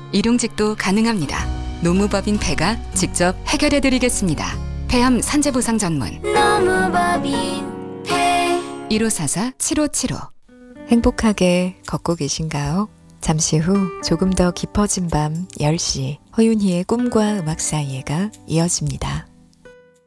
일용직도 가능합니다. 노무법인 폐가 직접 해결해 드리겠습니다. 폐암 산재보상 전문 노무법인 폐 1544-7575. 행복하게 걷고 계신가요? 잠시 후 조금 더 깊어진 밤 10시 허윤희의 꿈과 음악 사이에가 이어집니다.